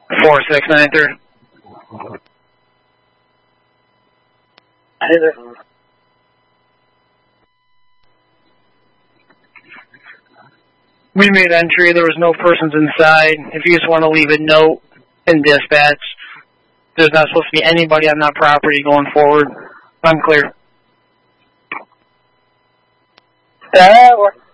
4693. Hey there. We made entry. There was no persons inside. If you just want to leave a note in dispatch, there's not supposed to be anybody on that property going forward. I'm clear. Yeah,